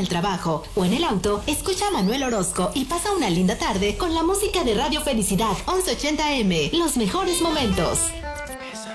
el trabajo o en el auto, escucha a Manuel Orozco y pasa una linda tarde con la música de Radio Felicidad 1180M. Los mejores momentos.